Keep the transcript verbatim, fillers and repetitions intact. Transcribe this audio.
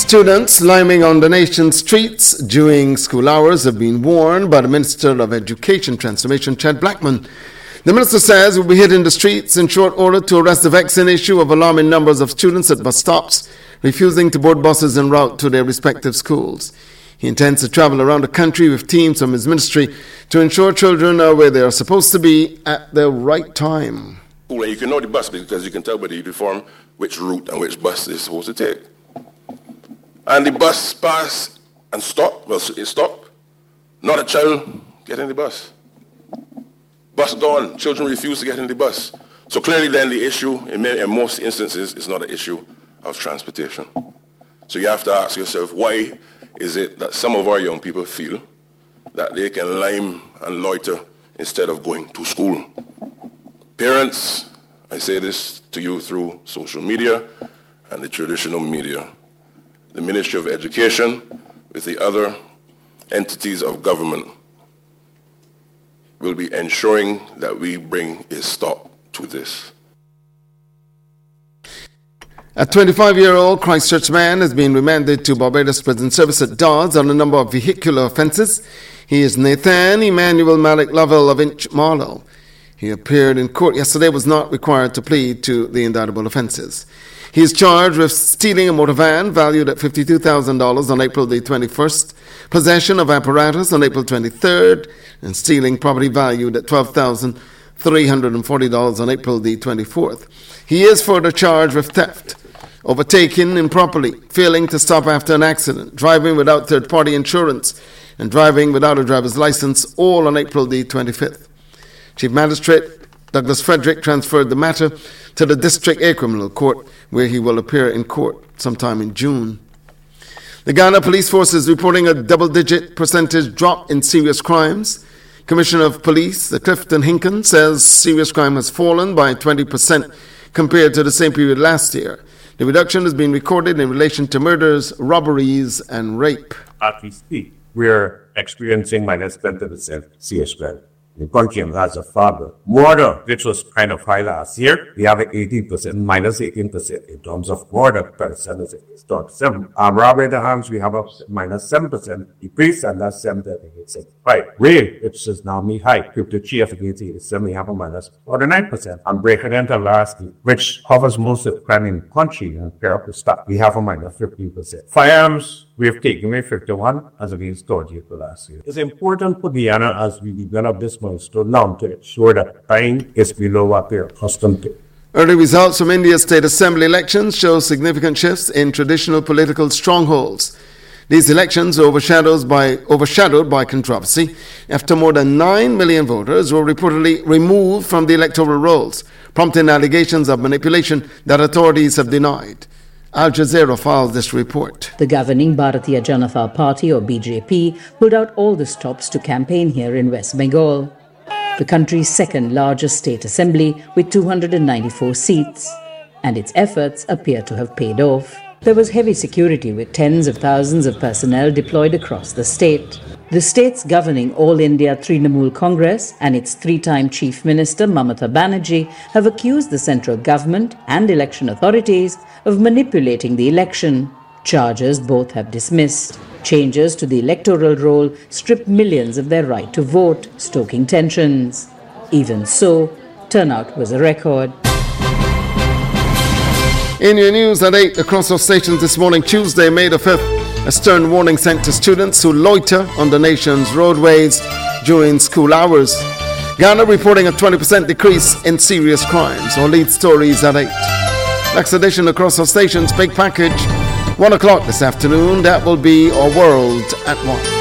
Students liming on the nation's streets during school hours have been warned by the Minister of Education Transformation, Chad Blackman. The minister says we'll be hitting the streets in short order to arrest the vexing issue of alarming numbers of students at bus stops refusing to board buses en route to their respective schools. He intends to travel around the country with teams from his ministry to ensure children are where they are supposed to be at the right time. Well, you can know the bus because you can tell by the uniform which route and which bus they're supposed to take. And the bus pass and stop, well, it stop. Not a child get in the bus. Bus gone, children refuse to get in the bus. So clearly then the issue, in, many, in most instances, is not an issue of transportation. So you have to ask yourself, why is it that some of our young people feel that they can lime and loiter instead of going to school? Parents, I say this to you through social media and the traditional media. The Ministry of Education, with the other entities of government, will be ensuring that we bring a stop to this. A twenty-five-year-old Christchurch man has been remanded to Barbados Prison Service at Dodds on a number of vehicular offences. He is Nathan Emmanuel Malik Lovell of Inch Marlow. He appeared in court yesterday, was not required to plead to the indictable offences. He is charged with stealing a motor van valued at fifty-two thousand dollars on April the twenty-first, possession of apparatus on April twenty-third, and stealing property valued at twelve thousand three hundred forty dollars on April the twenty-fourth. He is further charged with theft, overtaking improperly, failing to stop after an accident, driving without third-party insurance, and driving without a driver's license, all on April the twenty-fifth. Chief Magistrate Douglas Frederick transferred the matter to the District A Criminal Court, where he will appear in court sometime in June. The Ghana Police Force is reporting a double-digit percentage drop in serious crimes. Commissioner of Police Clifton Hinken says serious crime has fallen by twenty percent compared to the same period last year. The reduction has been recorded in relation to murders, robberies, and rape. As we speak, we're experiencing minus twenty percent serious crime. The country has a father. Murder, which was kind of high last year, we have an eighteen percent, minus eighteen percent in terms of murder percentage. It's not seven. Um, robbery in the hands, we have a minus seven percent decrease, and that's seven percent. Right. Rape, which is now me high, fifty-three against eighty-seven, we have a minus forty-nine percent. And breaking into last year, which covers most of the crime in the country, and pair up the stock, we have a minus fifteen percent. Firearms, we have taken away fifty-one as against thirty for last year. It's important for Guyana as we develop this milestone now to ensure that crime is below what we're accustomed to. Early results from India's state assembly elections show significant shifts in traditional political strongholds. These elections were overshadowed by, overshadowed by controversy after more than nine million voters were reportedly removed from the electoral rolls, prompting allegations of manipulation that authorities have denied. Al Jazeera filed this report. The governing Bharatiya Janata Party, or B J P, pulled out all the stops to campaign here in West Bengal, the country's second largest state assembly with two hundred ninety-four seats, and its efforts appear to have paid off. There was heavy security with tens of thousands of personnel deployed across the state. The state's governing All India Trinamool Congress and its three-time Chief Minister Mamata Banerjee have accused the central government and election authorities of manipulating the election. Charges both have dismissed. Changes to the electoral roll stripped millions of their right to vote, stoking tensions. Even so, turnout was a record. In your news at eight, across our stations this morning, Tuesday, May the fifth, a stern warning sent to students who loiter on the nation's roadways during school hours. Ghana reporting a twenty percent decrease in serious crimes. Our lead stories at eight. Next edition across our stations, big package, one o'clock this afternoon. That will be Our World at one.